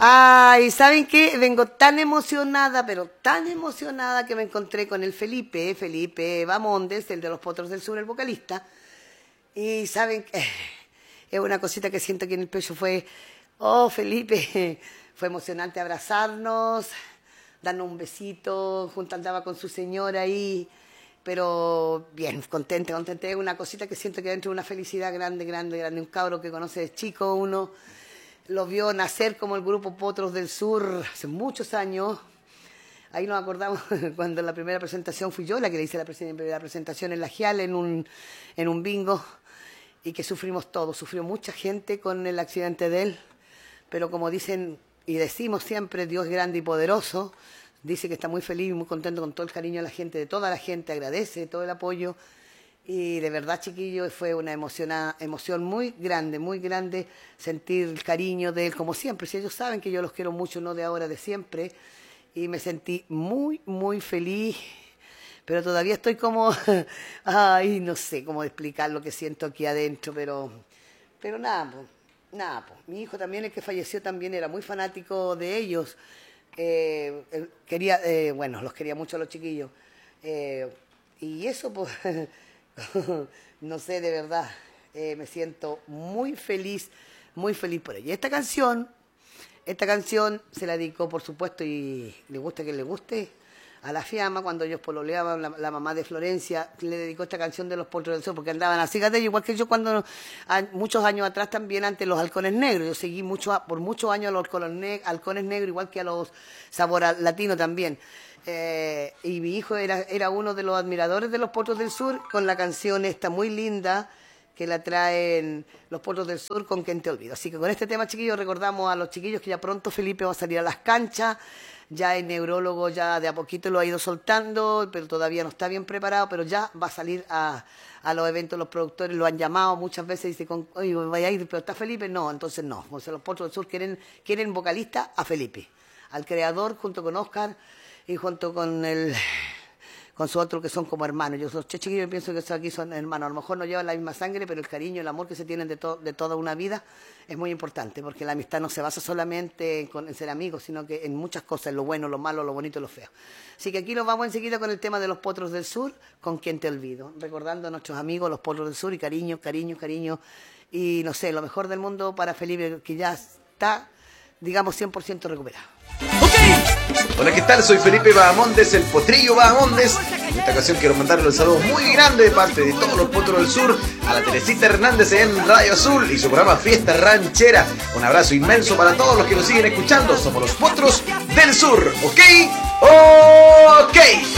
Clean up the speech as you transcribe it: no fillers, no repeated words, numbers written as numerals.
Ay, ¿saben qué? Vengo tan emocionada, pero tan emocionada que me encontré con el Felipe Bamondes, el de los Potros del Sur, el vocalista. Y saben que es una cosita que siento que en el pecho fue, oh Felipe, fue emocionante abrazarnos, darnos un besito, junto andaba con su señora ahí, pero bien, contenta, es una cosita que siento que dentro de una felicidad grande, un cabro que conoce de chico uno. Lo vio nacer como el grupo Potros del Sur hace muchos años. Ahí nos acordamos cuando en la primera presentación fui yo la que le hice la primera presentación en La Gial, en un bingo, y que sufrimos todos. Sufrió mucha gente con el accidente de él, pero como dicen y decimos siempre, Dios grande y poderoso. Dice que está muy feliz y muy contento con todo el cariño de la gente, de toda la gente, agradece todo el apoyo. Y de verdad, chiquillos, fue una emoción muy grande sentir el cariño de él, como siempre. Si ellos saben que yo los quiero mucho, no de ahora, de siempre. Y me sentí muy feliz, pero todavía estoy como, ay, no sé cómo explicar lo que siento aquí adentro, pero nada, pues. Mi hijo también, el que falleció, también era muy fanático de ellos. Bueno, los quería mucho a los chiquillos. Y eso, pues... no sé, de verdad, me siento muy feliz por ella. Esta canción se la dedicó, por supuesto, y le guste que le guste, a la Fiamma, cuando ellos pololeaban, la mamá de Florencia, le dedicó esta canción de los Potros del Sur, porque andaban así de ellos, igual que yo cuando, muchos años atrás también, ante los Halcones Negros. Yo seguí por muchos años a los Halcones Negros, igual que a los Sabor Latino también. Y mi hijo era uno de los admiradores de los Potros del Sur, con la canción esta muy linda que la traen los Potros del Sur, Con Quien Te Olvido. Así que con este tema, chiquillos, recordamos a los chiquillos que ya pronto Felipe va a salir a las canchas. Ya el neurólogo ya de a poquito lo ha ido soltando, pero todavía no está bien preparado, pero ya va a salir a los eventos. Los productores lo han llamado muchas veces y dicen, oye, vaya a ir, pero ¿está Felipe? No, entonces no. O sea, los Potros del Sur quieren vocalista a Felipe, al creador, junto con Oscar y junto con su otro, que son como hermanos. Yo los chiquillos pienso que esos aquí son hermanos. A lo mejor no llevan la misma sangre, pero el cariño, el amor que se tienen de toda una vida es muy importante, porque la amistad no se basa solamente en ser amigos, sino que en muchas cosas, en lo bueno, lo malo, lo bonito y lo feo. Así que aquí nos vamos enseguida con el tema de los Potros del Sur, Con Quien Te Olvido, recordando a nuestros amigos, los Potros del Sur, y cariño, y no sé, lo mejor del mundo para Felipe, que ya está, digamos, 100% recuperado. ¡Ok! Hola, ¿qué tal? Soy Felipe Bahamondes, el Potrillo Bahamondes. En esta ocasión quiero mandarle un saludo muy grande de parte de todos los Potros del Sur a la Teresita Hernández en Radio Azul y su programa Fiesta Ranchera. Un abrazo inmenso para todos los que nos siguen escuchando. Somos los Potros del Sur, ¿ok? ¡Ok!